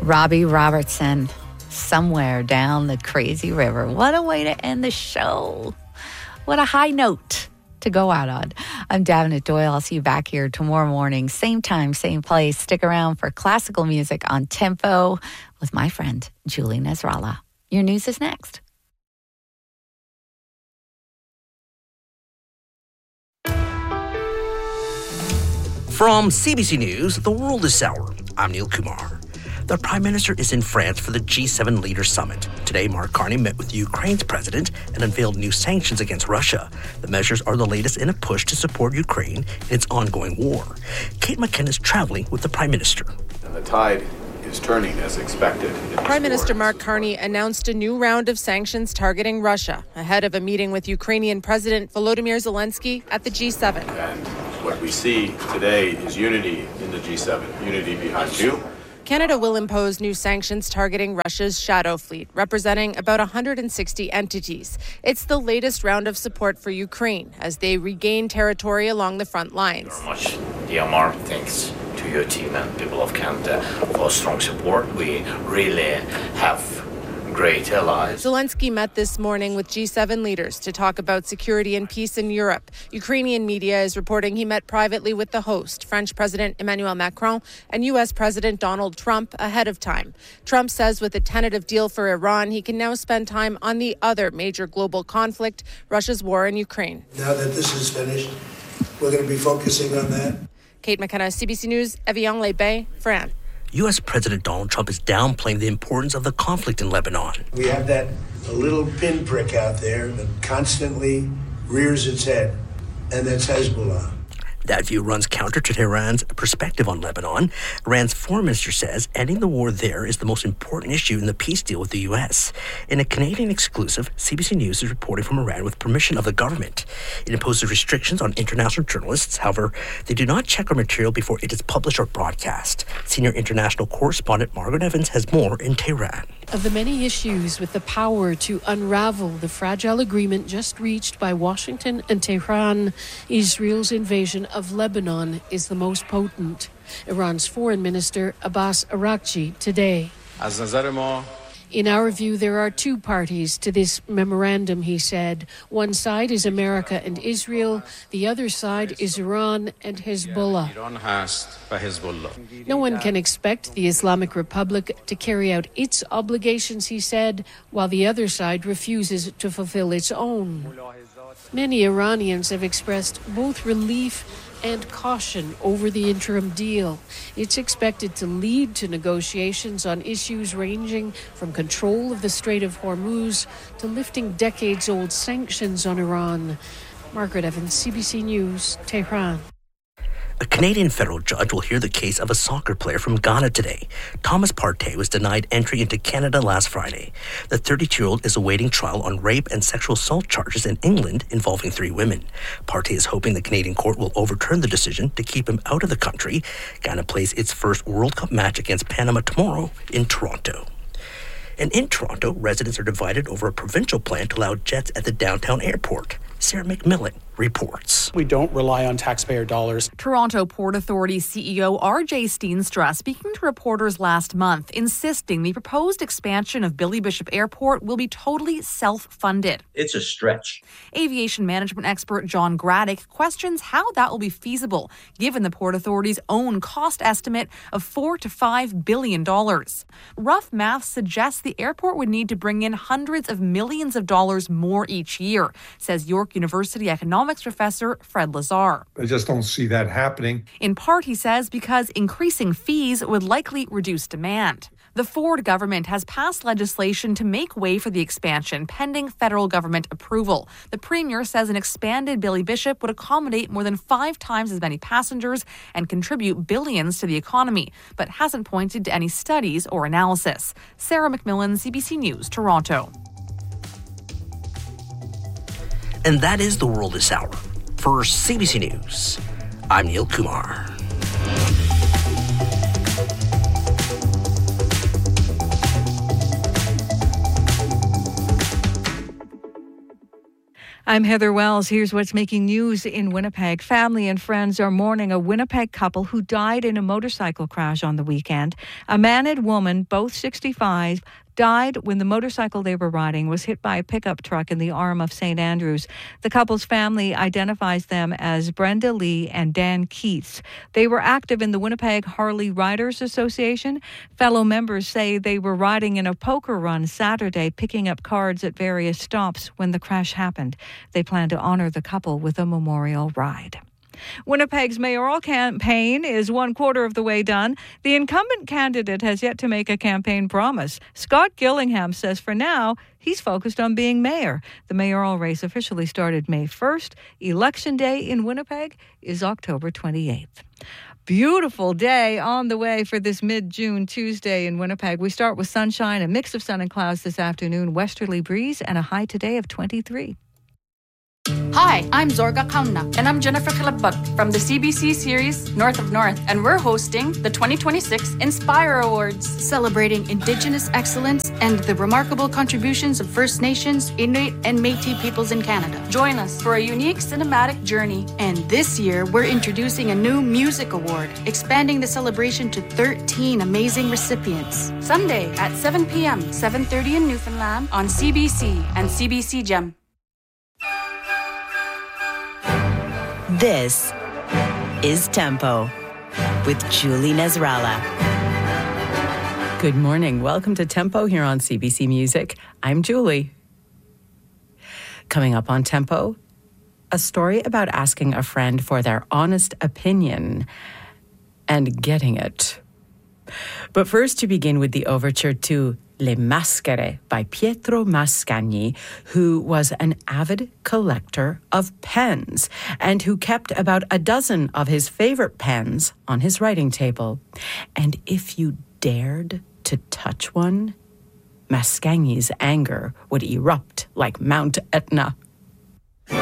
Robbie Robertson, Somewhere Down the Crazy River. What a way to end the show. What a high note to go out on. I'm Davenant Doyle. I'll see you back here tomorrow morning. Same time, same place. Stick around for classical music on Tempo with my friend, Julie Nasrallah. Your news is next. From CBC News, The World This Hour, I'm Neil Kumar. The Prime Minister is in France for the G7 Leaders Summit. Today, Mark Carney met with Ukraine's president and unveiled new sanctions against Russia. The measures are the latest in a push to support Ukraine in its ongoing war. Kate McKenna is traveling with the Prime Minister. And the tide is turning as expected. Prime Minister Mark Carney announced a new round of sanctions targeting Russia ahead of a meeting with Ukrainian President Volodymyr Zelensky at the G7. And what we see today is unity in the G7, unity behind you. Canada will impose new sanctions targeting Russia's Shadow Fleet, representing about 160 entities. It's the latest round of support for Ukraine as they regain territory along the front lines. Very much, DMR. Thanks to your team and people of Canada for strong support. We really have great allies. Zelensky met this morning with G7 leaders to talk about security and peace in Europe. Ukrainian media is reporting he met privately with the host, French President Emmanuel Macron, and U.S. President Donald Trump ahead of time. Trump says with a tentative deal for Iran, he can now spend time on the other major global conflict, Russia's war in Ukraine. Now that this is finished, we're going to be focusing on that. Kate McKenna, CBC News, Evian-les-Bains, France. U.S. President Donald Trump is downplaying the importance of the conflict in Lebanon. We have that little pinprick out there that constantly rears its head, and that's Hezbollah. That view runs counter to Tehran's perspective on Lebanon. Iran's foreign minister says ending the war there is the most important issue in the peace deal with the U.S. In a Canadian exclusive, CBC News is reporting from Iran with permission of the government. It imposes restrictions on international journalists. However, they do not check our material before it is published or broadcast. Senior international correspondent Margaret Evans has more in Tehran. Of the many issues with the power to unravel the fragile agreement just reached by Washington and Tehran, Israel's invasion of Lebanon is the most potent. Iran's foreign minister Abbas Araghchi today. In our view, there are two parties to this memorandum, he said. One side is America and Israel. The other side is Iran and Hezbollah. No one can expect the Islamic Republic to carry out its obligations, he said, while the other side refuses to fulfill its own. Many Iranians have expressed both relief and caution over the interim deal. It's expected to lead to negotiations on issues ranging from control of the Strait of Hormuz to lifting decades-old sanctions on Iran. Margaret Evans, CBC News, Tehran. A Canadian federal judge will hear the case of a soccer player from Ghana today. Thomas Partey was denied entry into Canada last Friday. The 32-year-old is awaiting trial on rape and sexual assault charges in England involving 3 women. Partey is hoping the Canadian court will overturn the decision to keep him out of the country. Ghana plays its first World Cup match against Panama tomorrow in Toronto. And in Toronto, residents are divided over a provincial plan to allow jets at the downtown airport. Sarah McMillan reports. We don't rely on taxpayer dollars. Toronto Port Authority CEO R.J. Steenstra speaking to reporters last month, insisting the proposed expansion of Billy Bishop Airport will be totally self-funded. It's a stretch. Aviation management expert John Graddick questions how that will be feasible, given the Port Authority's own cost estimate of $4 to $5 billion. Rough math suggests the airport would need to bring in hundreds of millions of dollars more each year, says York University economics professor Fred Lazar. I just don't see that happening. In part, he says, because increasing fees would likely reduce demand. The Ford government has passed legislation to make way for the expansion, pending federal government approval. The premier says an expanded Billy Bishop would accommodate more than 5 times as many passengers and contribute billions to the economy, but hasn't pointed to any studies or analysis. Sarah McMillan, CBC News, Toronto. And that is The World This Hour. For CBC News, I'm Neil Kumar. I'm Heather Wells. Here's what's making news in Winnipeg. Family and friends are mourning a Winnipeg couple who died in a motorcycle crash on the weekend. A man and woman, both 65, died when the motorcycle they were riding was hit by a pickup truck in the arm of St. Andrews. The couple's family identifies them as Brenda Lee and Dan Keats. They were active in the Winnipeg Harley Riders Association. Fellow members say they were riding in a poker run Saturday, picking up cards at various stops when the crash happened. They plan to honor the couple with a memorial ride. Winnipeg's mayoral campaign is 1/4 of the way done. The incumbent candidate has yet to make a campaign promise. Scott Gillingham says for now, he's focused on being mayor. The mayoral race officially started May 1st. Election day in Winnipeg is October 28th. Beautiful day on the way for this mid-June Tuesday in Winnipeg. We start with sunshine, a mix of sun and clouds this afternoon, westerly breeze, and a high today of 23. Hi, I'm Zorga Kauna. And I'm Jennifer Kilabut from the CBC series North of North. And we're hosting the 2026 Inspire Awards, celebrating Indigenous excellence and the remarkable contributions of First Nations, Inuit, and Métis peoples in Canada. Join us for a unique cinematic journey. And this year, we're introducing a new music award, expanding the celebration to 13 amazing recipients. Sunday at 7 p.m., 7:30 in Newfoundland on CBC and CBC Gem. This is Tempo with Julie Nasrallah. Good morning. Welcome to Tempo here on CBC Music. I'm Julie. Coming up on Tempo, a story about asking a friend for their honest opinion and getting it. But first, to begin with the overture to Le Maschere by Pietro Mascagni, who was an avid collector of pens and who kept about a dozen of his favorite pens on his writing table. And if you dared to touch one, Mascagni's anger would erupt like Mount Etna.